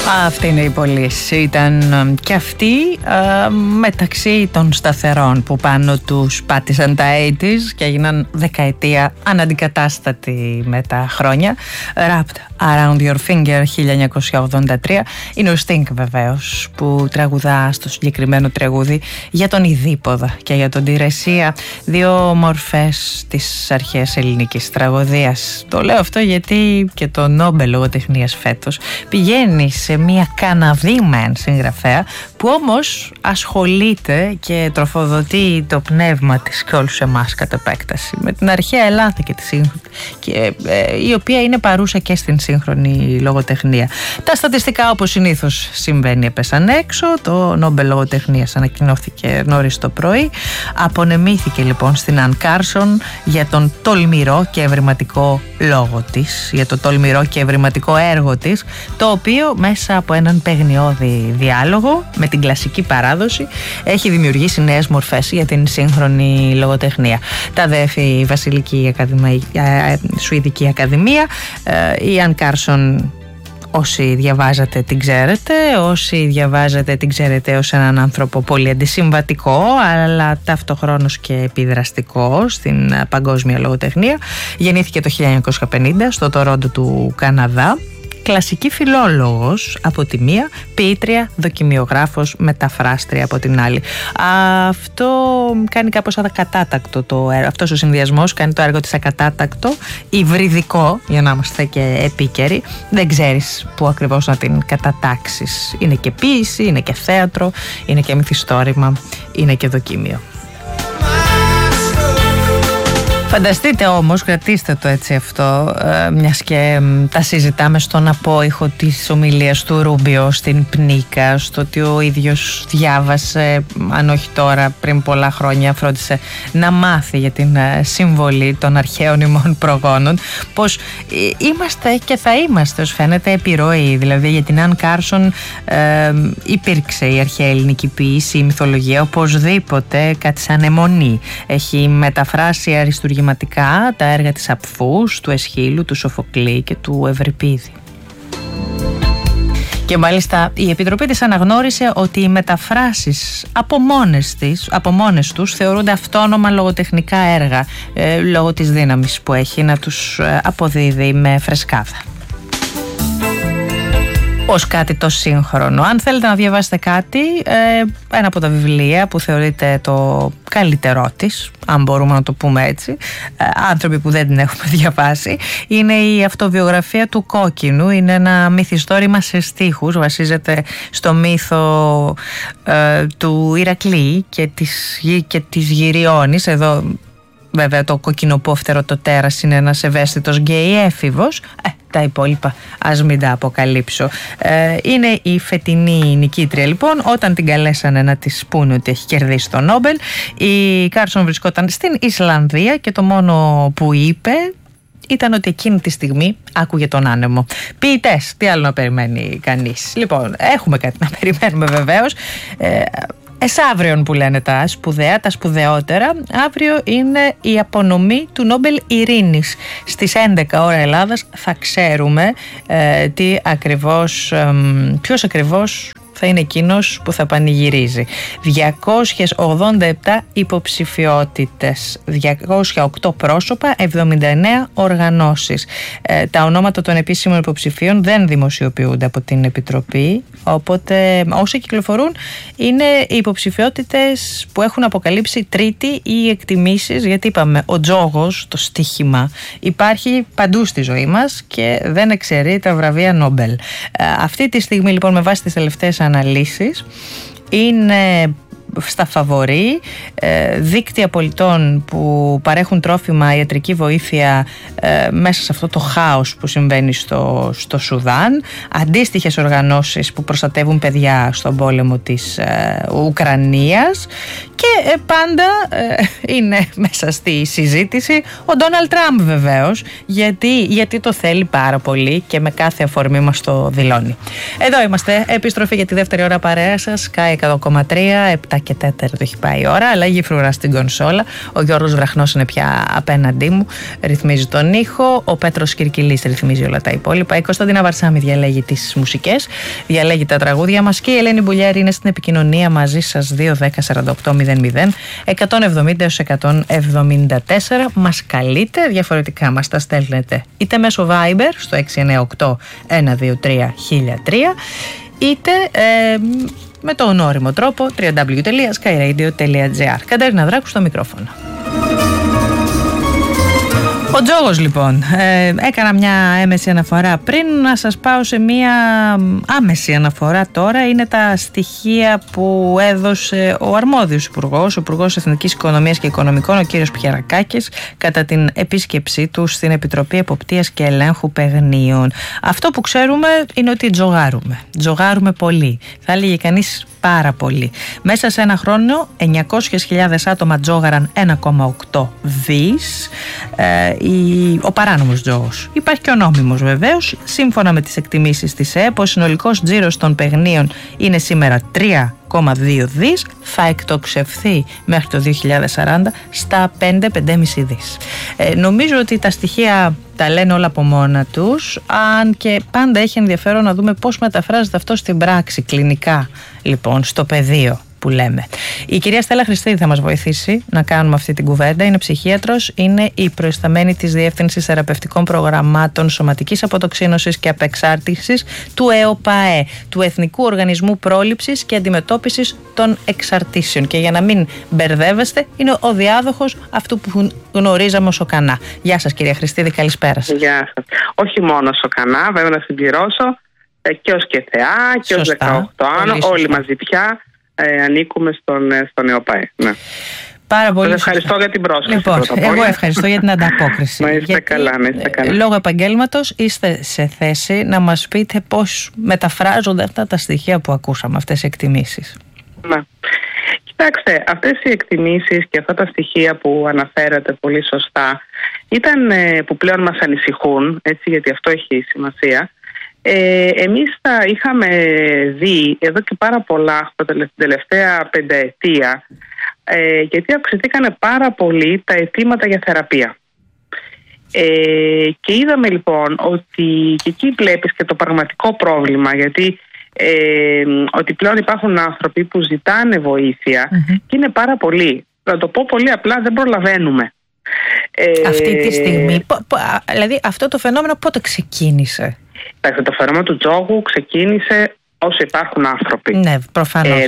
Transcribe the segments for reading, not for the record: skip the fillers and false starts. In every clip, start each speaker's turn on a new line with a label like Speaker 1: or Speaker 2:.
Speaker 1: Αυτή είναι η πωλήση. Ήταν και αυτή μεταξύ των σταθερών που πάνω τους πάτησαν τα 80's και έγιναν δεκαετία αναντικατάστατη με τα χρόνια. Wrapped Around Your Finger 1983. Είναι ο Sting βεβαίως που τραγουδά στο συγκεκριμένο τραγούδι για τον Ιδίποδα και για τον Τηρεσία, δύο μορφές της αρχαίας ελληνικής τραγωδίας. Το λέω αυτό γιατί και το Νόμπελ λογοτεχνίας φέτος πηγαίνει σε μια Καναδίμεν συγγραφέα που όμως ασχολείται και τροφοδοτεί το πνεύμα της και όλους εμάς κατ' επέκταση με την αρχαία Ελλάδα και η οποία είναι παρούσα και στην σύγχρονη λογοτεχνία. Τα στατιστικά, όπως συνήθως συμβαίνει, έπεσαν έξω. Το Νόμπελ λογοτεχνίας ανακοινώθηκε νωρίς το πρωί. Απονεμήθηκε λοιπόν στην Αν Κάρσον για τον τολμηρό και ευρηματικό λόγο της, για το τολμηρό και ευρηματικό έργο της, το οποίο μέσα από έναν παιγνιώδη διάλογο με την κλασική παράδοση έχει δημιουργήσει νέες μορφές για την σύγχρονη λογοτεχνία. Τα αδέφη Βασιλική Σουηδική Ακαδημία, η Αν Κάρσον, όσοι διαβάζατε την ξέρετε, όσοι διαβάζετε την ξέρετε ως έναν άνθρωπο πολύ αντισυμβατικό αλλά ταυτοχρόνως και επιδραστικό στην παγκόσμια λογοτεχνία. Γεννήθηκε το 1950 στο Τορόντο του Καναδά. Κλασική φιλόλογος από τη μία, ποιήτρια, δοκιμιογράφος, μεταφράστρια από την άλλη. Αυτό κάνει κάπως ακατάτακτο το έργο. Αυτός ο συνδυασμός κάνει το έργο της ακατάτακτο, υβριδικό, για να είμαστε και επίκαιροι. Δεν ξέρεις πού ακριβώς να την κατατάξεις. Είναι και ποίηση, είναι και θέατρο, είναι και μυθιστόρημα, είναι και δοκίμιο. Φανταστείτε όμως, κρατήστε το έτσι αυτό, μιας και τα συζητάμε στον απόϊχο της ομιλίας του Ρούμπιο στην Πνίκα, στο ότι ο ίδιος διάβασε, αν όχι τώρα, πριν πολλά χρόνια φρόντισε να μάθει για την συμβολή των αρχαίων ημών προγόνων, πως είμαστε και θα είμαστε, ως φαίνεται, επιρροή. Δηλαδή για την Αν Κάρσον υπήρξε η αρχαία ελληνική ποίηση, η μυθολογία, οπωσδήποτε κάτι σαν αιμονή. Έχει μεταφράσει αριστουργηματικά τα έργα της Απφούς, του Εσχύλου, του Σοφοκλή και του Ευρυπίδη. Και μάλιστα η Επιτροπή της αναγνώρισε ότι οι μεταφράσεις από μόνες τους θεωρούνται αυτόνομα λογοτεχνικά έργα, λόγω της δύναμης που έχει να τους αποδίδει με φρεσκάδα ως κάτι το σύγχρονο. Αν θέλετε να διαβάσετε κάτι, ένα από τα βιβλία που θεωρείται το καλύτερό της, αν μπορούμε να το πούμε έτσι, άνθρωποι που δεν την έχουμε διαβάσει, είναι η αυτοβιογραφία του Κόκκινου. Είναι ένα μυθιστόρημα σε στίχους, βασίζεται στο μύθο του Ηρακλή και της Γυριώνης. Εδώ βέβαια το κοκκινοπόφτερο το τέρας είναι ένας ευαίσθητος γκέι έφηβος. Τα υπόλοιπα ας μην τα αποκαλύψω. Είναι η φετινή νικήτρια λοιπόν. Όταν την καλέσανε να της πούνε ότι έχει κερδίσει το Νόμπελ, η Κάρσον βρισκόταν στην Ισλανδία και το μόνο που είπε ήταν ότι εκείνη τη στιγμή άκουγε τον άνεμο. Ποιητές, τι άλλο να περιμένει κανείς. Λοιπόν, έχουμε κάτι να περιμένουμε βεβαίως. Εσαύριον που λένε τα σπουδαία, τα σπουδαιότερα. Αύριο είναι η απονομή του Νόμπελ Ειρήνης. Στις 11 ώρα Ελλάδας θα ξέρουμε ποιος ακριβώς θα είναι εκείνος που θα πανηγυρίζει. 287 υποψηφιότητες, 208 πρόσωπα, 79 οργανώσεις. Τα ονόματα των επίσημων υποψηφίων δεν δημοσιοποιούνται από την Επιτροπή, οπότε όσοι κυκλοφορούν είναι οι υποψηφιότητες που έχουν αποκαλύψει τρίτη ή εκτιμήσεις, γιατί είπαμε ο τζόγος, το στοίχημα, υπάρχει παντού στη ζωή μας και δεν εξαιρεί τα βραβεία Νόμπελ. Αυτή τη στιγμή λοιπόν, με βάση τις τελευταίες αναλύσεις, είναι στα φαβορί δίκτυα πολιτών που παρέχουν τρόφιμα, ιατρική βοήθεια μέσα σε αυτό το χάος που συμβαίνει στο Σουδάν, αντίστοιχες οργανώσεις που προστατεύουν παιδιά στον πόλεμο της Ουκρανίας και πάντα είναι μέσα στη συζήτηση ο Ντόναλντ Τραμπ βεβαίως, γιατί το θέλει πάρα πολύ και με κάθε αφορμή μας το δηλώνει. Εδώ είμαστε, επιστροφή για τη δεύτερη ώρα παρέα σας, Sky 100,3, 7 και 4 έχει πάει η ώρα. Αλλαγή φρουρά στην κονσόλα. Ο Γιώργος Βραχνός είναι πια απέναντί μου. Ρυθμίζει τον ήχο. Ο Πέτρος Κυρκυλής ρυθμίζει όλα τα υπόλοιπα. Η Κωνσταντίνα Βαρσάμι διαλέγει τις μουσικές, διαλέγει τα τραγούδια μας και η Ελένη Μπουλιάρη είναι στην επικοινωνία μαζί σας. 210-48-00 170-174. Μας καλείτε, διαφορετικά μας τα στέλνετε είτε μέσω Viber στο 698-123-1003 είτε με το ονόριμο τρόπο www.skyradio.gr. Κατερίνα Δράκου στο μικρόφωνο. Ο Τζόγος λοιπόν, έκανα μια έμεση αναφορά πριν, να σας πάω σε μια άμεση αναφορά τώρα. Είναι τα στοιχεία που έδωσε ο αρμόδιος υπουργός, ο Υπουργός Εθνικής Οικονομίας και Οικονομικών, ο κύριος Πιερακάκης, κατά την επίσκεψή του στην Επιτροπή Εποπτείας και Ελέγχου Παιγνίων. Αυτό που ξέρουμε είναι ότι τζογάρουμε πολύ, θα έλεγε κανείς πάρα πολύ. Μέσα σε ένα χρόνο 900.000 άτομα τζόγαραν 1,8 δις. Ο παράνομος τζόγος. Υπάρχει και ο νόμιμος βεβαίως. Σύμφωνα με τις εκτιμήσεις της ΕΕΠ, ο συνολικός τζίρος των παιγνίων είναι σήμερα 3,2 δις, θα εκτοξευθεί μέχρι το 2040 στα 5-5,5 δις. Νομίζω ότι τα στοιχεία τα λένε όλα από μόνα τους, αν και πάντα έχει ενδιαφέρον να δούμε πώς μεταφράζεται αυτό στην πράξη, κλινικά λοιπόν, στο πεδίο που λέμε. Η κυρία Στέλλα Χριστίδη θα μας βοηθήσει να κάνουμε αυτή την κουβέντα. Είναι ψυχίατρος, είναι η προϊσταμένη της Διεύθυνσης Θεραπευτικών Προγραμμάτων Σωματικής Αποτοξίνωσης και Απεξάρτησης του ΕΟΠΑΕ, του Εθνικού Οργανισμού Πρόληψης και Αντιμετώπισης των Εξαρτήσεων. Και για να μην μπερδεύεστε, είναι ο διάδοχος αυτού που γνωρίζαμε ως ΟΚΑΝΑ. Γεια σας κυρία Χριστίδη, καλησπέρα σας.
Speaker 2: Γεια σας. Όχι μόνο ως ΟΚΑΝΑ, βέβαια να συμπληρώσω και ως ΚΕΘΕΑ και ως 18 άνω, όλοι μαζί πια. Ανήκουμε στον ΕΟΠΑΕ. Ναι.
Speaker 1: Πάρα πολύ.
Speaker 2: Σας ευχαριστώ για την πρόσκληση.
Speaker 1: Λοιπόν, εγώ ευχαριστώ για την ανταπόκριση.
Speaker 2: Να είστε καλά, να είστε καλά.
Speaker 1: Λόγω επαγγέλματος είστε σε θέση να μας πείτε πώς μεταφράζονται αυτά τα στοιχεία που ακούσαμε, αυτές οι εκτιμήσεις.
Speaker 2: Ναι. Κοιτάξτε, αυτές οι εκτιμήσεις και αυτά τα στοιχεία που αναφέρατε πολύ σωστά ήταν που πλέον μας ανησυχούν, έτσι, γιατί αυτό έχει σημασία. Εμείς τα είχαμε δει εδώ και πάρα πολλά την τελευταία πενταετία, γιατί αυξηθήκανε πάρα πολύ τα αιτήματα για θεραπεία. Και είδαμε λοιπόν ότι και εκεί βλέπεις και το πραγματικό πρόβλημα, γιατί ότι πλέον υπάρχουν άνθρωποι που ζητάνε βοήθεια και είναι πάρα πολλοί. Να το πω πολύ απλά, δεν προλαβαίνουμε.
Speaker 1: Αυτή τη στιγμή, δηλαδή αυτό το φαινόμενο πότε ξεκίνησε?
Speaker 2: Το φαινόμενο του τζόγου ξεκίνησε όσο υπάρχουν άνθρωποι.
Speaker 1: Ναι, προφανώς.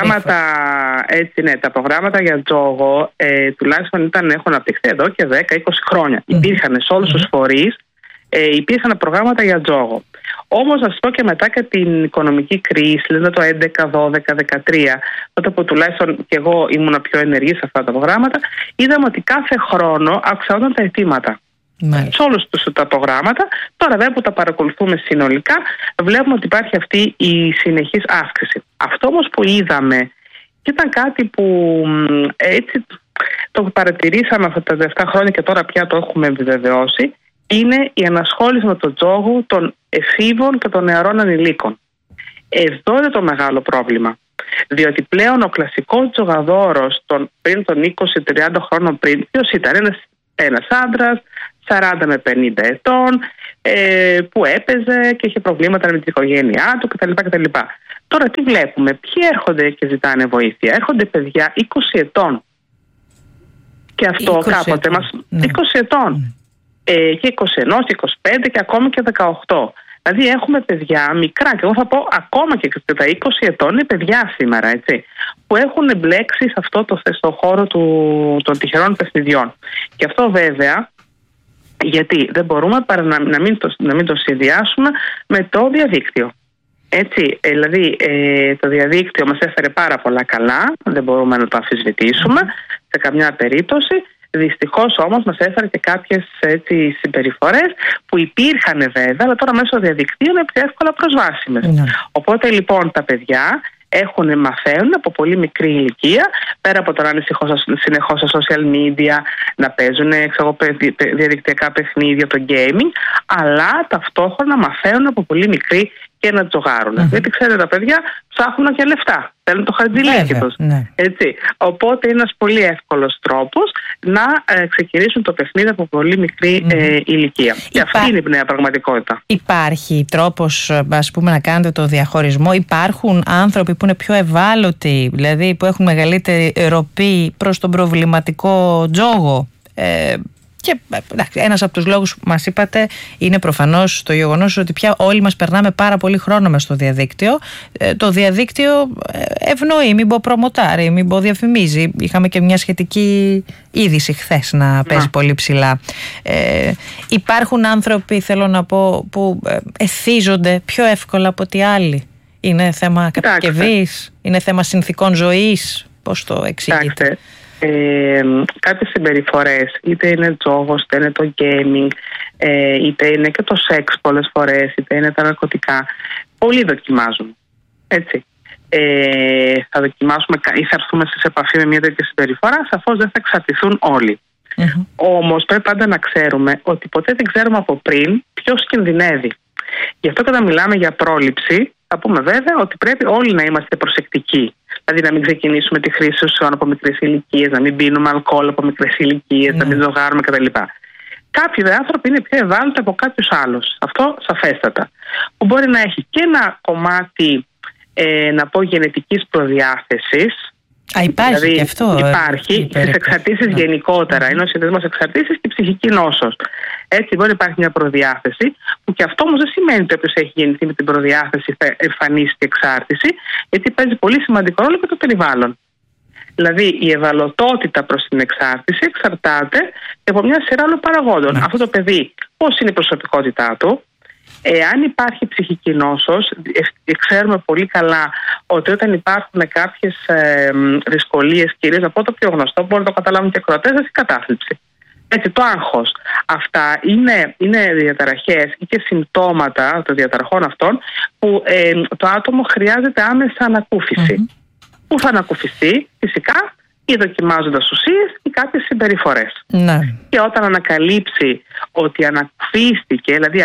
Speaker 2: Τα προγράμματα για τζόγο τουλάχιστον έχουν αναπτυχθεί εδώ και 10-20 χρόνια. Υπήρχαν σε όλους τους φορείς, υπήρχαν προγράμματα για τζόγο. Όμως να σας πω και μετά και την οικονομική κρίση, δηλαδή το 11, 12, 13, τότε που τουλάχιστον και εγώ ήμουν πιο ενεργή σε αυτά τα προγράμματα, είδαμε ότι κάθε χρόνο αυξάνονταν τα αιτήματα. Σε όλους τα προγράμματα. Τώρα βέβαια που τα παρακολουθούμε συνολικά, βλέπουμε ότι υπάρχει αυτή η συνεχής αύξηση. Αυτό όμως που είδαμε και ήταν κάτι που έτσι το παρατηρήσαμε αυτά τα 7 χρόνια και τώρα πια το έχουμε επιβεβαιώσει, είναι η ανασχόληση με τον τζόγο των εφήβων και των νεαρών ανηλίκων. Εδώ είναι το μεγάλο πρόβλημα. Διότι πλέον ο κλασικός τζογαδόρος πριν των 20-30 χρόνων πριν, ποιος ήταν? Ένας άντρας 40 με 50 ετών που έπαιζε και είχε προβλήματα με την οικογένειά του κτλ. Τώρα τι βλέπουμε? Ποιοι έρχονται και ζητάνε βοήθεια? Έρχονται παιδιά 20 ετών. Και αυτό κάποτε μας... 20 ετών. Και 21, 25 και ακόμη και 18. Δηλαδή έχουμε παιδιά μικρά, και εγώ θα πω ακόμα και τα 20 ετών είναι παιδιά σήμερα, έτσι, που έχουν εμπλέξει σε αυτό στο χώρο των τυχερών παιχνιδιών. Και αυτό βέβαια, γιατί δεν μπορούμε παρά να μην το συνδυάσουμε με το διαδίκτυο. Έτσι, δηλαδή το διαδίκτυο μας έφερε πάρα πολλά καλά, δεν μπορούμε να το αμφισβητήσουμε σε καμιά περίπτωση. Δυστυχώς όμως μας έφερε και κάποιες συμπεριφορές που υπήρχαν βέβαια, αλλά τώρα μέσω διαδικτύου είναι πιο εύκολα προσβάσιμες. Οπότε λοιπόν τα παιδιά μαθαίνουν από πολύ μικρή ηλικία, πέρα από το να είναι συνεχώς στα social media, να παίζουν διαδικτυακά παιχνίδια, το gaming, αλλά ταυτόχρονα μαθαίνουν από πολύ μικρή και να τζογάρουν. Γιατί ξέρετε, τα παιδιά ψάχνουν και λεφτά. Θέλουν το χαρτζηλίκι τους.
Speaker 1: Ναι.
Speaker 2: Έτσι. Οπότε είναι ένας πολύ εύκολος τρόπος να ξεκινήσουν το παιχνίδι από πολύ μικρή ηλικία. Και αυτή είναι η νέα πραγματικότητα.
Speaker 1: Υπάρχει τρόπος, ας πούμε, να κάνετε το διαχωρισμό? Υπάρχουν άνθρωποι που είναι πιο ευάλωτοι, δηλαδή που έχουν μεγαλύτερη ροπή προς τον προβληματικό τζόγο? Και ένας από τους λόγους που μας είπατε είναι προφανώς το γεγονός ότι πια όλοι μας περνάμε πάρα πολύ χρόνο μες στο διαδίκτυο. Το διαδίκτυο ευνοεί, μην πω προμοτάρει, μην πω διαφημίζει. Είχαμε και μια σχετική είδηση χθες να παίζει πολύ ψηλά. Υπάρχουν άνθρωποι, θέλω να πω, που εθίζονται πιο εύκολα από ότι άλλοι. Είναι θέμα κατασκευής, είναι θέμα συνθηκών ζωής? Πώς το εξηγείτε?
Speaker 2: Κάποιες συμπεριφορές, είτε είναι τζόγος, είτε είναι το gaming, είτε είναι και το σεξ πολλές φορές, είτε είναι τα ναρκωτικά, πολλοί δοκιμάζουν. Έτσι. Θα δοκιμάσουμε ή θα έρθουμε σε επαφή με μια τέτοια συμπεριφορά, σαφώς δεν θα εξαρτηθούν όλοι. Όμως πρέπει πάντα να ξέρουμε ότι ποτέ δεν ξέρουμε από πριν ποιος κινδυνεύει. Γι' αυτό όταν μιλάμε για πρόληψη, θα πούμε βέβαια ότι πρέπει όλοι να είμαστε προσεκτικοί. Δηλαδή να μην ξεκινήσουμε τη χρήση ουσιών από μικρές ηλικίες, να μην πίνουμε αλκοόλ από μικρές ηλικίες, να μην ζογάρουμε κτλ. Κάποιοι άνθρωποι είναι πιο ευάλωτοι από κάποιους άλλους. Αυτό σαφέστατα. Που μπορεί να έχει και ένα κομμάτι, να πω, γενετικής προδιάθεσης.
Speaker 1: Υπάρχει δηλαδή, και αυτό.
Speaker 2: Υπάρχει στις εξαρτήσεις γενικότερα. Είναι ο συνδεσμός εξαρτήσεις και ψυχική νόσος. Έτσι μπορεί να υπάρχει μια προδιάθεση, που και αυτό όμως δεν σημαίνει ότι όποιος έχει γεννηθεί με την προδιάθεση θα εμφανίσει την εξάρτηση, γιατί παίζει πολύ σημαντικό ρόλο και το περιβάλλον. Δηλαδή η ευαλωτότητα προς την εξάρτηση εξαρτάται από μια σειρά άλλων παραγόντων. Αυτό το παιδί, πώς είναι η προσωπικότητά του. Αν υπάρχει ψυχική νόσος, ξέρουμε πολύ καλά ότι όταν υπάρχουν κάποιες δυσκολίες, κυρίως από το πιο γνωστό, μπορεί να το καταλάβουν και ακροατές, η κατάθλιψη. Έτσι, το άγχος. Αυτά είναι διαταραχές ή και συμπτώματα των διαταραχών αυτών που το άτομο χρειάζεται άμεσα ανακούφιση. Πού θα ανακουφιστεί? Φυσικά ή δοκιμάζοντας ουσίες ή κάποιες συμπεριφορές. Και όταν ανακαλύψει ότι ανακουφίστηκε, δηλαδή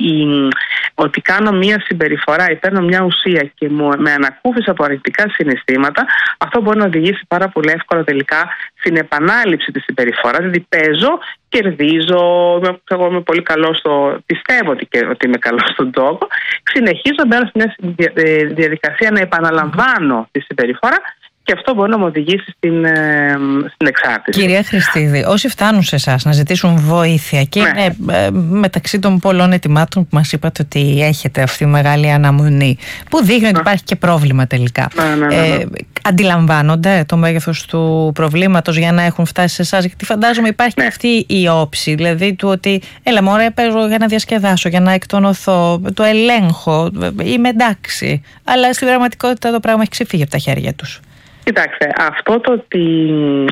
Speaker 2: ότι κάνω μια συμπεριφορά ή παίρνω μια ουσία και με ανακούφισε από αρνητικά συναισθήματα, αυτό μπορεί να οδηγήσει πάρα πολύ εύκολα τελικά στην επανάληψη της συμπεριφοράς. Δηλαδή παίζω, κερδίζω, εγώ είμαι πολύ καλό πιστεύω ότι είμαι καλό στον τζόγο, συνεχίζω μπαίνω σε μια διαδικασία να επαναλαμβάνω τη συμπεριφορά. Και αυτό μπορεί να μου οδηγήσει στην εξάρτηση.
Speaker 1: Κυρία Χριστίδη, όσοι φτάνουν σε εσάς να ζητήσουν βοήθεια και είναι μεταξύ των πολλών ετοιμάτων που μας είπατε ότι έχετε αυτή η μεγάλη αναμονή, που δείχνει ότι υπάρχει και πρόβλημα τελικά. Αντιλαμβάνονται το μέγεθος του προβλήματος για να έχουν φτάσει σε εσάς? Γιατί φαντάζομαι υπάρχει και αυτή η όψη, δηλαδή του ότι έλα μωρέ, παίζω για να διασκεδάσω, για να εκτονωθώ, το ελέγχω, είμαι εντάξει. Αλλά στην πραγματικότητα το πράγμα έχει ξεφύγει από τα χέρια τους.
Speaker 2: Κοιτάξτε, αυτό το ότι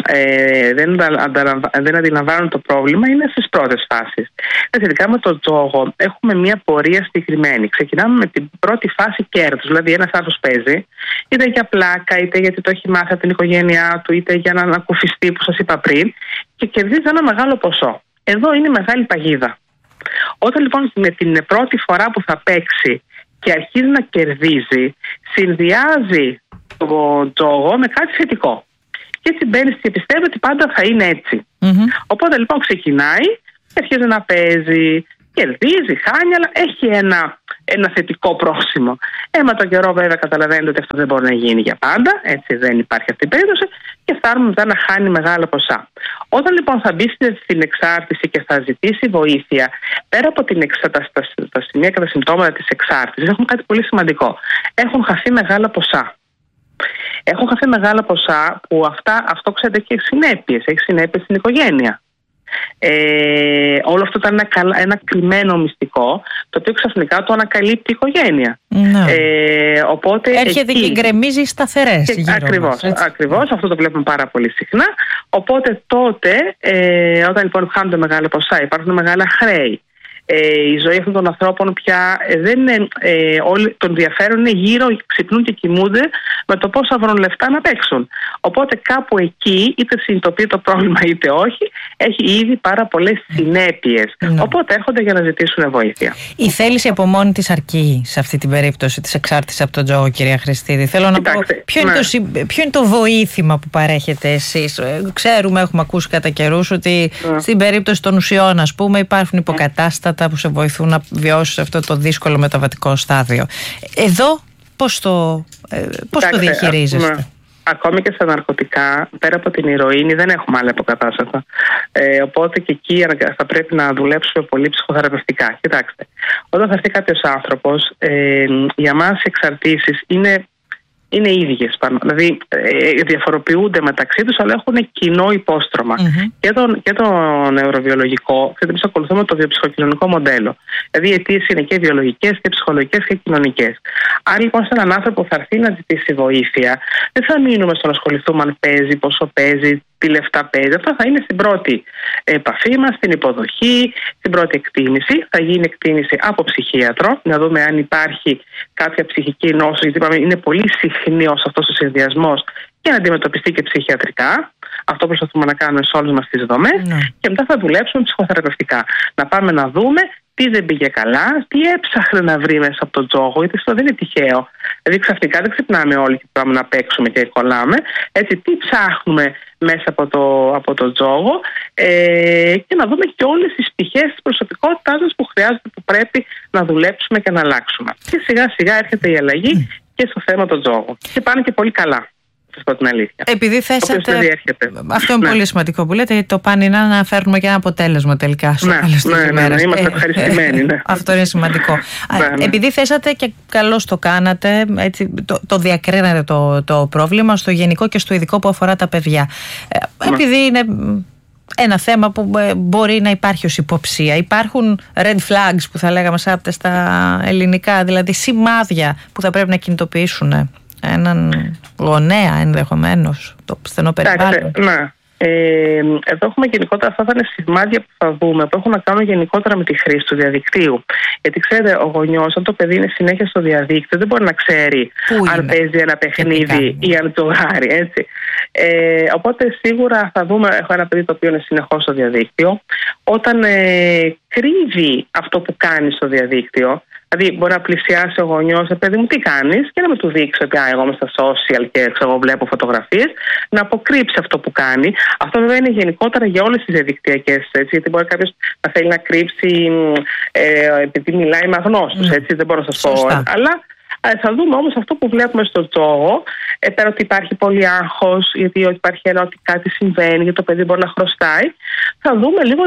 Speaker 2: δεν αντιλαμβάνουν το πρόβλημα είναι στις πρώτες φάσεις. Ειδικά με το τζόγο έχουμε μια πορεία συγκεκριμένη. Ξεκινάμε με την πρώτη φάση κέρδους. Δηλαδή ένας άνθρωπος παίζει είτε για πλάκα, είτε γιατί το έχει μάθει από την οικογένειά του, είτε για να ανακουφιστεί που σας είπα πριν, και κερδίζει ένα μεγάλο ποσό. Εδώ είναι μεγάλη παγίδα. Όταν λοιπόν με την πρώτη φορά που θα παίξει και αρχίζει να κερδίζει, συνδυάζει το τζόγο με κάτι θετικό. Και έτσι μπαίνει και πιστεύει ότι πάντα θα είναι έτσι. Οπότε λοιπόν ξεκινάει και αρχίζει να παίζει, κερδίζει, χάνει, αλλά έχει ένα θετικό πρόσημο. Με τον καιρό βέβαια καταλαβαίνετε ότι αυτό δεν μπορεί να γίνει για πάντα, έτσι δεν υπάρχει αυτή η περίπτωση, και φτάνουμε μετά να χάνει μεγάλα ποσά. Όταν λοιπόν θα μπει στην εξάρτηση και θα ζητήσει βοήθεια, πέρα από τα σημεία και τα συμπτώματα της εξάρτησης, έχουν κάτι πολύ σημαντικό. Έχουν χαθεί μεγάλα ποσά. Έχουν χαθεί μεγάλα ποσά που αυτό ξέρετε έχει συνέπειες. Έχει συνέπειες στην οικογένεια. Όλο αυτό ήταν ένα κρυμμένο μυστικό, το οποίο ξαφνικά το ανακαλύπτει η οικογένεια. Οπότε
Speaker 1: έρχεται και γκρεμίζει σταθερές.
Speaker 2: Ακριβώς, αυτό το βλέπουμε πάρα πολύ συχνά. Οπότε τότε, όταν λοιπόν χάνονται μεγάλα ποσά, υπάρχουν μεγάλα χρέη, Η ζωή αυτών των ανθρώπων πια δεν είναι. Όλοι το ενδιαφέρον είναι γύρω, ξυπνούν και κοιμούνται με το πώς θα βρουν λεφτά να παίξουν. Οπότε κάπου εκεί, είτε συνειδητοποιεί το πρόβλημα είτε όχι, έχει ήδη πάρα πολλές συνέπειες. Οπότε έρχονται για να ζητήσουν βοήθεια.
Speaker 1: Η θέληση από μόνη της αρκεί σε αυτή την περίπτωση της εξάρτησης από τον τζόγο, κυρία Χριστίδη? Θέλω να πω, ποιο είναι το βοήθημα που παρέχετε εσείς? Ξέρουμε, έχουμε ακούσει κατά καιρούς ότι στην περίπτωση των ουσιών, ας πούμε, υπάρχουν υποκατάστατα που σε βοηθούν να βιώσεις αυτό το δύσκολο μεταβατικό στάδιο. Εδώ πώς το διαχειρίζεστε?
Speaker 2: Ακόμη και στα ναρκωτικά, πέρα από την ηρωίνη, δεν έχουμε άλλα υποκατάστατα. Οπότε και εκεί θα πρέπει να δουλέψουμε πολύ ψυχοθεραπευτικά. Κοιτάξτε, όταν θα έρθει κάποιος άνθρωπος, για μας οι εξαρτήσεις είναι ίδιες. Δηλαδή διαφοροποιούνται μεταξύ τους, αλλά έχουν κοινό υπόστρωμα. Και το νευροβιολογικό, ξέρετε, εμείς ακολουθούμε το βιοψυχοκοινωνικό μοντέλο. Δηλαδή οι αιτίες είναι και βιολογικές και ψυχολογικές και κοινωνικές. Αν λοιπόν σε έναν άνθρωπο θα έρθει να ζητήσει βοήθεια, δεν θα μείνουμε στο να ασχοληθούμε αν παίζει, πόσο παίζει, τι λεφτά παίζει. Αυτό θα είναι στην πρώτη επαφή μας, στην υποδοχή, στην πρώτη εκτίμηση. Θα γίνει εκτίμηση από ψυχίατρο, να δούμε αν υπάρχει κάποια ψυχική νόσο, γιατί είπαμε είναι πολύ συχνός αυτός ο συνδυασμός, και να αντιμετωπιστεί και ψυχιατρικά. Αυτό προσπαθούμε να κάνουμε σε όλες μας τις δομές. Και μετά θα δουλέψουμε ψυχοθεραπευτικά. Να πάμε να δούμε τι δεν πήγε καλά, τι έψαχνε να βρει μέσα από τον τζόγο, γιατί αυτό δεν είναι τυχαίο. Δηλαδή ξαφνικά δεν ξυπνάμε όλοι και πάμε να παίξουμε και κολλάμε. Έτσι, τι ψάχνουμε μέσα από το τζόγο, και να δούμε και όλες τις πτυχές της προσωπικότητάς μας που χρειάζεται, που πρέπει να δουλέψουμε και να αλλάξουμε. Και σιγά σιγά έρχεται η αλλαγή και στο θέμα του τζόγου. Και πάνε και πολύ καλά.
Speaker 1: Επειδή θέσατε. Αυτό είναι πολύ σημαντικό που λέτε. Το πάνε είναι να φέρνουμε και ένα αποτέλεσμα τελικά.
Speaker 2: Ναι, είμαστε ευχαριστημένοι. Ναι.
Speaker 1: Αυτό είναι σημαντικό. Επειδή θέσατε και καλώς το κάνατε, έτσι, το διακρίνατε το πρόβλημα στο γενικό και στο ειδικό που αφορά τα παιδιά. Επειδή είναι ένα θέμα που μπορεί να υπάρχει ως υποψία. Υπάρχουν red flags που θα λέγαμε στα ελληνικά, δηλαδή σημάδια που θα πρέπει να κινητοποιήσουν έναν γονέα ενδεχομένως, το στενό περιβάλλον.
Speaker 2: Εδώ έχουμε γενικότερα, αυτά θα είναι σημάδια που θα δούμε, που έχουν να κάνουν γενικότερα με τη χρήση του διαδικτύου. Γιατί ξέρετε, ο γονιός, αν το παιδί είναι συνέχεια στο διαδίκτυο, δεν μπορεί να ξέρει αν παίζει ένα παιχνίδι ή αν τζογάρει, έτσι. Οπότε σίγουρα θα δούμε, έχω ένα παιδί το οποίο είναι συνεχώς στο διαδίκτυο. Όταν κρύβει αυτό που κάνει στο διαδίκτυο, δηλαδή μπορεί να πλησιάσει ο γονιός, παιδί μου τι κάνεις, και να με του δείξει ότι εγώ είμαι στα social και εγώ βλέπω φωτογραφίες, να αποκρύψει αυτό που κάνει. Αυτό βέβαια είναι γενικότερα για όλες τις διαδικτυακές, έτσι, γιατί μπορεί κάποιος να θέλει να κρύψει επειδή μιλάει με αγνώστους, έτσι, δεν μπορώ να σας πω. Αλλά θα δούμε όμως αυτό που βλέπουμε στο τζόγο, πέρα ότι υπάρχει πολύ άγχος, γιατί υπάρχει ένα ότι κάτι συμβαίνει, γιατί το παιδί μπορεί να χρωστάει. Θα δούμε λίγο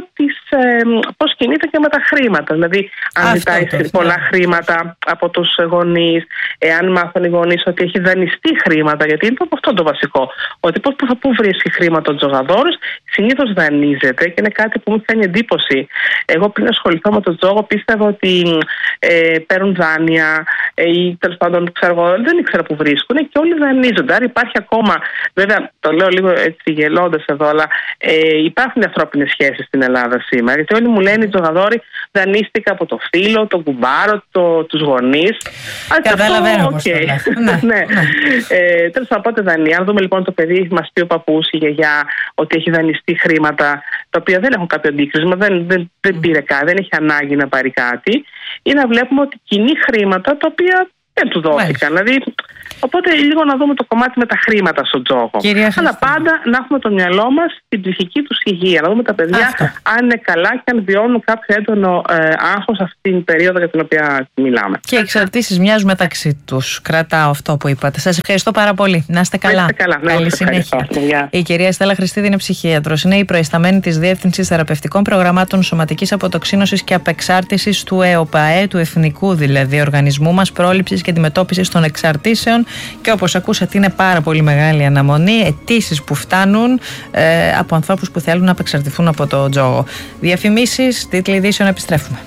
Speaker 2: πώς κινείται και με τα χρήματα. Δηλαδή, αν ζητάει πολλά χρήματα από τους γονείς, εάν μάθουν οι γονείς ότι έχει δανειστεί χρήματα, γιατί είναι αυτό το βασικό. Ότι πού βρίσκει χρήματα ο τζογαδόρος, συνήθως δανείζεται και είναι κάτι που μου κάνει εντύπωση. Εγώ πριν ασχοληθώ με τον τζόγο πίστευα ότι παίρνουν δάνεια ή τέλος πάντων δεν ήξερα που βρίσκουν και όλοι δανείζονται. Άρα υπάρχει ακόμα, βέβαια το λέω λίγο έτσι γελώντας εδώ, αλλά υπάρχουν ανθρώπινες σχέσεις στην Ελλάδα σήμερα. Γιατί όλοι μου λένε οι τζογαδόροι δανείστηκα από το φίλο, τον κουμπάρο, τους γονείς.
Speaker 1: Καταλαβαίνω πώς το
Speaker 2: ναι. Τέλος πάντων, πότε δανεία. Αν δούμε λοιπόν το παιδί, μας πει ο παππούς, η γιαγιά, ότι έχει δανειστεί χρήματα τα οποία δεν έχουν κάποιο αντίκρισμα, δεν πήρε κάτι, δεν έχει ανάγκη να πάρει κάτι, ή να βλέπουμε ότι κινεί χρήματα τα οποία δεν του δόθηκαν. Δηλαδή, οπότε λίγο να δούμε το κομμάτι με τα χρήματα στον τζόγο. Αλλά πάντα να έχουμε το μυαλό μας στην ψυχική τους υγεία. Να δούμε τα παιδιά αν είναι καλά και αν βιώνουν κάποιο έντονο άγχος αυτή την περίοδο για την οποία μιλάμε.
Speaker 1: Και οι εξαρτήσεις μοιάζουν μεταξύ τους. Κρατάω αυτό που είπατε. Σας ευχαριστώ πάρα πολύ. Να είστε καλά. Καλή συνέχεια. Η κυρία Στέλλα Χριστίδη είναι ψυχίατρος. Είναι η προϊσταμένη της Διεύθυνσης Θεραπευτικών Προγραμμάτων Σωματικής Αποτοξίνωσης και Απεξάρτησης του ΕΟΠΑΕ, του Εθνικού δηλαδή Οργανισμού μας Πρόληψης και Αντιμετώπισης των Εξαρτήσεων. Και όπως ακούσατε, είναι πάρα πολύ μεγάλη αναμονή, αιτήσεις που φτάνουν από ανθρώπους που θέλουν να απεξαρτηθούν από το τζόγο. Διαφημίσεις, τίτλοι ειδήσεων, επιστρέφουμε.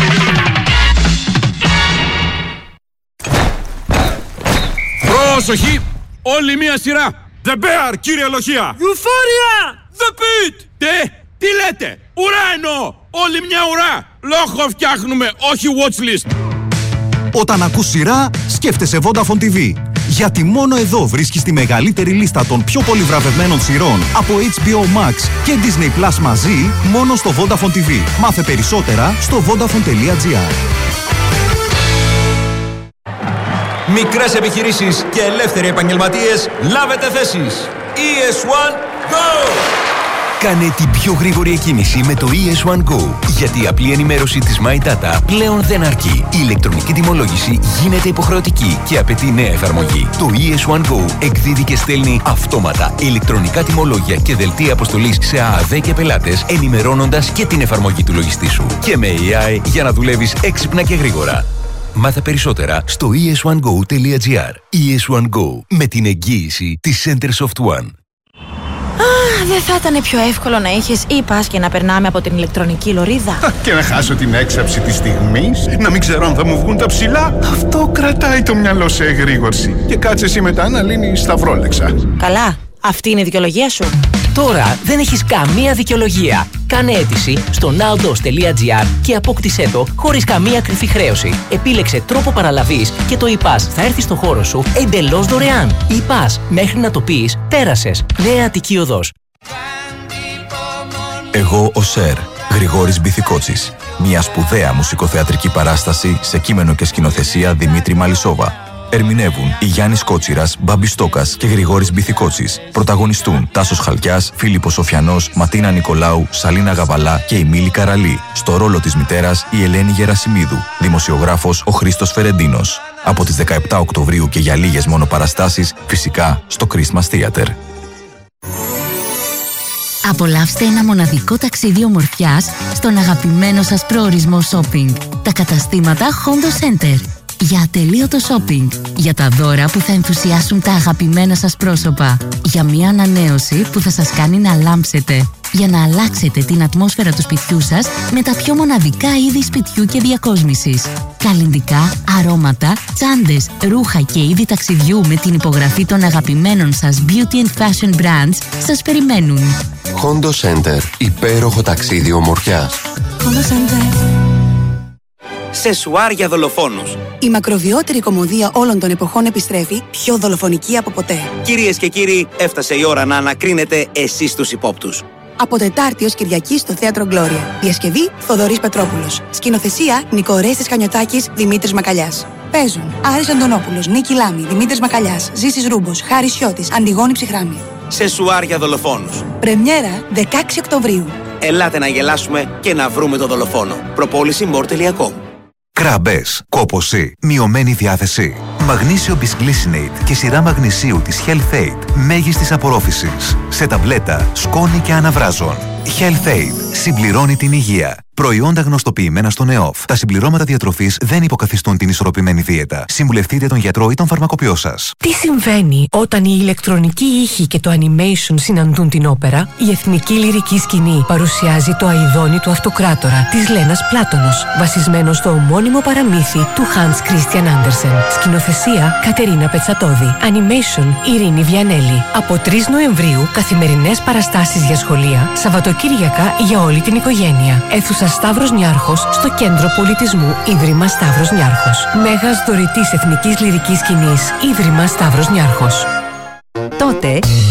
Speaker 3: Πρόσοχη! Όλη μία σειρά! The Bear, κύριε Λοχεία!
Speaker 4: Euphoria!
Speaker 3: The Pit! Τι λέτε! Ουρά εννοώ! Όλη μια ουρά! Λόγο φτιάχνουμε, όχι watchlist.
Speaker 4: Όταν ακούς σειρά, σκέφτεσαι Vodafone TV. Γιατί μόνο εδώ βρίσκεις τη μεγαλύτερη λίστα των πιο πολύ βραβευμένων σειρών από HBO Max και Disney Plus μαζί, μόνο στο Vodafone TV. Μάθε περισσότερα στο vodafone.gr.
Speaker 5: Μικρές επιχειρήσεις και ελεύθεροι επαγγελματίες, λάβετε θέσεις. ES1 Go! Κάνε την πιο γρήγορη εκκίνηση με το ES1 Go. Γιατί η απλή ενημέρωση της My Data πλέον δεν αρκεί. Η ηλεκτρονική τιμολόγηση γίνεται υποχρεωτική και απαιτεί νέα εφαρμογή. Το ES1 Go εκδίδει και στέλνει αυτόματα ηλεκτρονικά τιμολόγια και δελτία αποστολής σε ΑΑΔ και πελάτες, ενημερώνοντας και την εφαρμογή του λογιστή σου. Και με AI για να δουλεύεις έξυπνα και γρήγορα. Μάθε περισσότερα στο es1go.gr. ES1 Go, με την εγγύηση της Centersoft One.
Speaker 6: Δεν θα ήταν πιο εύκολο να είχες e-pass και να περνάμε από την ηλεκτρονική λωρίδα?
Speaker 7: Και να χάσω την έξαψη της στιγμής, να μην ξέρω αν θα μου βγουν τα ψηλά. Αυτό κρατάει το μυαλό σε εγρήγορση. Και κάτσε εσύ μετά να λύνεις τα βρόλεξα.
Speaker 6: Καλά, αυτή είναι η δικαιολογία σου.
Speaker 8: Τώρα δεν έχεις καμία δικαιολογία. Κάνε αίτηση στο nowdos.gr και απόκτησέ το χωρίς καμία κρυφή χρέωση. Επίλεξε τρόπο παραλαβής και το e-pass θα έρθει στο χώρο σου εντελώς δωρεάν. E-pass, μέχρι να το πεις, πέρασες. Νέα Αττική Οδός.
Speaker 4: Εγώ ο Σερ, Γρηγόρης Μπιθικότσης. Μια σπουδαία μουσικοθεατρική παράσταση σε κείμενο και σκηνοθεσία Δημήτρη Μαλισσόβα. Ερμηνεύουν η Γιάννης Κότσιρας, Μπάμπης Στόκας και Γρηγόρης Μπιθικότσης. Πρωταγωνιστούν Τάσος Χαλκιάς, Φίλιππος Σοφιανός, Ματίνα Νικολάου, Σαλίνα Γαβαλά και η Μίλη Καραλή. Στο ρόλο της μητέρας η Ελένη Γερασιμίδου. Δημοσιογράφος ο Χρήστος Φερεντίνος. Από τις 17 Οκτωβρίου και για λίγες μόνο παραστάσεις, φυσικά στο Christmas Theater.
Speaker 9: Απολαύστε ένα μοναδικό ταξίδι ομορφιάς στον αγαπημένο σας προορισμό shopping. Τα καταστήματα Hondo Center. Για ατελείωτο shopping. Για τα δώρα που θα ενθουσιάσουν τα αγαπημένα σας πρόσωπα. Για μια ανανέωση που θα σας κάνει να λάμψετε. Για να αλλάξετε την ατμόσφαιρα του σπιτιού σας με τα πιο μοναδικά είδη σπιτιού και διακόσμησης. Καλλυντικά, αρώματα, τσάντες, ρούχα και είδη ταξιδιού με την υπογραφή των αγαπημένων σας beauty and fashion brands σας περιμένουν.
Speaker 10: Hondo Center. Υπέροχο ταξίδι ομορφιάς.
Speaker 9: Hondo Center.
Speaker 11: Σεσουάρ για δολοφόνους.
Speaker 12: Η μακροβιότερη κωμωδία όλων των εποχών επιστρέφει, πιο δολοφονική από ποτέ.
Speaker 11: Κυρίες και κύριοι, έφτασε η ώρα να ανακρίνετε εσείς τους υπόπτους.
Speaker 12: Από Τετάρτη ως Κυριακή στο Θέατρο Γκλώρια. Διασκευή Θοδωρής Πετρόπουλος. Σκηνοθεσία Νικορέστης Χανιωτάκης, Δημήτρης Μακαλιάς. Παίζουν Άρης Αντωνόπουλος, Νίκη Λάμη, Δημήτρης Μακαλιάς, Ζήσης Ρούμπος, Χάρης Σιώτης, Αντιγόνη Ψυχράμη.
Speaker 11: Σεσουάρ για δολοφόνους.
Speaker 12: Πρεμιέρα 16 Οκτωβρίου.
Speaker 11: Ελάτε να γελάσουμε και να βρούμε το δολοφόνο. Προπόληση more.com.
Speaker 13: Κράμπες, κόπωση, μειωμένη διάθεση. Μαγνήσιο Bisglycinate και σειρά μαγνησίου της Health Aid μέγιστης απορρόφησης. Σε ταμπλέτα, σκόνη και αναβράζων. Health Aid συμπληρώνει την υγεία. Προϊόντα γνωστοποιημένα στο ΝΕΟΦ. Τα συμπληρώματα διατροφής δεν υποκαθιστούν την ισορροπημένη δίαιτα. Συμβουλευτείτε τον γιατρό ή τον φαρμακοποιό σας.
Speaker 14: Τι συμβαίνει όταν η ηλεκτρονική ήχη και το animation συναντούν την όπερα? Η Εθνική Λυρική Σκηνή παρουσιάζει το Αηδόνι του Αυτοκράτορα της Λένας Πλάτωνος, βασισμένο στο ομώνυμο παραμύθι του Hans Christian Andersen. Σκηνοθεσία Κατερίνα Πετσατώδη. Animation Ειρήνη Βιανέλη. Από 3 Νοεμβρίου καθημερινές παραστάσεις για σχολεία, Σαββατοκύριακα για όλη την οικογένεια. Αίθουσα Σταύρος Νιάρχος στο Κέντρο Πολιτισμού Ίδρυμα Σταύρος Νιάρχος. Μέγας δωρητής Εθνικής Λυρικής Σκηνής Ίδρυμα Σταύρος Νιάρχος.
Speaker 1: Τότε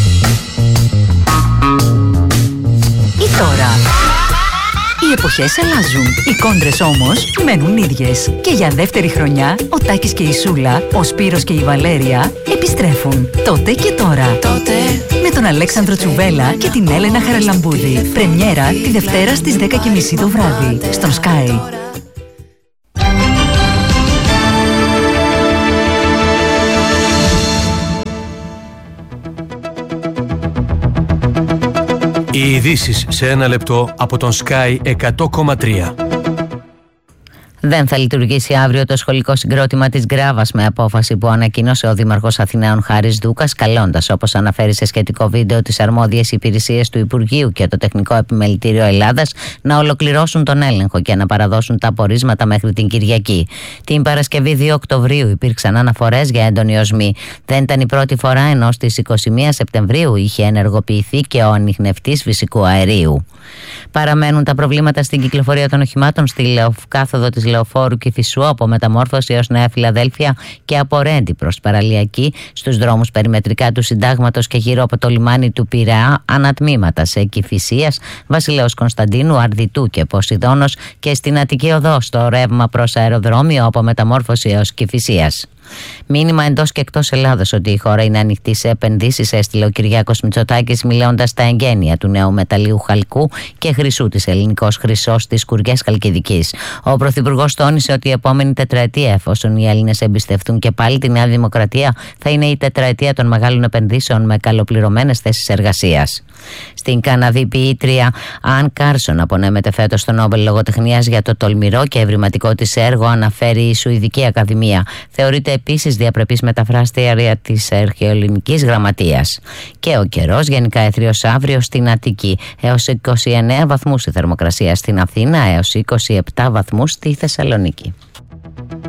Speaker 1: ή τώρα. Οι εποχές αλλάζουν, οι κόντρες όμως μένουν ίδιες. Και για δεύτερη χρονιά, ο Τάκης και η Σούλα, ο Σπύρος και η Βαλέρια επιστρέφουν. Τότε και τώρα. Τότε. Με τον Αλέξανδρο Τσουβέλα και την Έλενα Χαραλαμπούδη. Πρεμιέρα τη Δευτέρα στις 10:30 το βράδυ. Στον Sky.
Speaker 15: Οι ειδήσεις σε ένα λεπτό από τον Sky 100,3. Δεν θα λειτουργήσει αύριο το σχολικό συγκρότημα της Γκράβας με απόφαση που ανακοίνωσε ο Δήμαρχος Αθηναίων Χάρης Δούκας, καλώντας, όπως αναφέρει σε σχετικό βίντεο, τις αρμόδιες υπηρεσίες του Υπουργείου και το Τεχνικό Επιμελητήριο Ελλάδας να ολοκληρώσουν τον έλεγχο και να παραδώσουν τα απορίσματα μέχρι την Κυριακή. Την Παρασκευή 2 Οκτωβρίου υπήρξαν αναφορές για έντονη οσμή. Δεν ήταν η πρώτη φορά, ενώ στις 21 Σεπτεμβρίου είχε ενεργοποιηθεί και ο ανιχνευτής φυσικού αερίου. Παραμένουν τα προβλήματα στην κυκλοφορία των οχημάτων στη κάθοδο της Λεωφόρου Κηφισού από Μεταμόρφωση έως Νέα Φιλαδέλφια και από Ρέντι προς Παραλιακή, στους δρόμους περιμετρικά του Συντάγματος και γύρω από το λιμάνι του Πειραιά, ανατμήματα σε Κηφισίας, Βασιλέως Κωνσταντίνου, Αρδιτού και Ποσειδώνος και στην Αττική Οδό στο ρεύμα προς αεροδρόμιο από Μεταμόρφωση έως Κηφισίας. Μήνυμα εντός και εκτός Ελλάδος ότι η χώρα είναι ανοιχτή σε επενδύσεις έστειλε ο Κυριάκος Μητσοτάκης, μιλώντας τα εγγένεια του νέου μεταλλίου χαλκού και χρυσού της Ελληνικός Χρυσός στις Κουριές Χαλκιδικής. Ο Πρωθυπουργός τόνισε ότι η επόμενη τετραετία, εφόσον οι Έλληνες εμπιστευτούν και πάλι τη Νέα Δημοκρατία, θα είναι η τετραετία των μεγάλων επενδύσεων με καλοπληρωμένες θέσεις εργασίας. Στην Καναδή ποιήτρια Αν Κάρσον απονέμεται φέτος στο Νόμπελ Λογοτεχνίας για το τολμηρό και ευρηματικό της έργο, αναφέρει η Σουηδική Ακαδημία. Θεωρείται επίσης διαπρεπής μεταφράστρια της αρχαιοελληνικής γραμματείας. Και ο καιρός γενικά έθριος αύριο στην Αττική, έως 29 βαθμούς η θερμοκρασία στην Αθήνα, έως 27 βαθμούς στη Θεσσαλονίκη.